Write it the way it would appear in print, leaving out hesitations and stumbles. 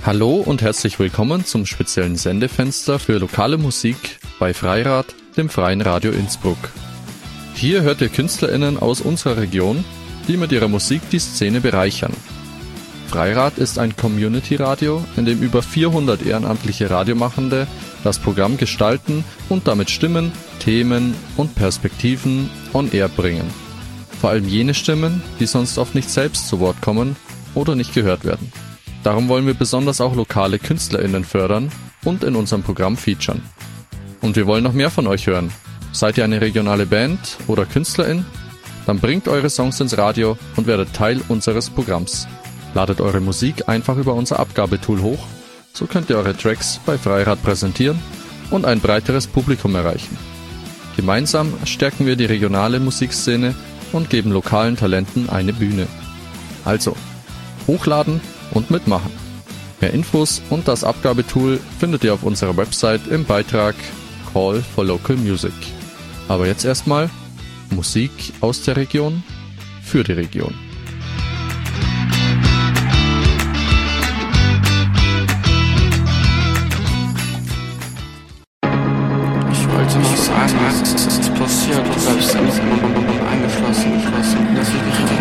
Hallo und herzlich willkommen zum speziellen Sendefenster für lokale Musik bei Freirad, dem Freien Radio Innsbruck. Hier hört ihr KünstlerInnen aus unserer Region, die mit ihrer Musik die Szene bereichern. Freirad ist ein Community-Radio, in dem über 400 ehrenamtliche Radiomachende das Programm gestalten und damit Stimmen, Themen und Perspektiven on air bringen. Vor allem jene Stimmen, die sonst oft nicht selbst zu Wort kommen oder nicht gehört werden. Darum wollen wir besonders auch lokale KünstlerInnen fördern und in unserem Programm featuren. Und wir wollen noch mehr von euch hören. Seid ihr eine regionale Band oder KünstlerIn? Dann bringt eure Songs ins Radio und werdet Teil unseres Programms. Ladet eure Musik einfach über unser Abgabetool hoch, so könnt ihr eure Tracks bei Freirad präsentieren und ein breiteres Publikum erreichen. Gemeinsam stärken wir die regionale Musikszene und geben lokalen Talenten eine Bühne. Also, hochladen und mitmachen. Mehr Infos und das Abgabetool findet ihr auf unserer Website im Beitrag Call for Local Music. Aber jetzt erstmal Musik aus der Region für die Region. Ich wollte nicht sagen, was ist passiert. Du bleibst eingeschlossen. Lass mich nicht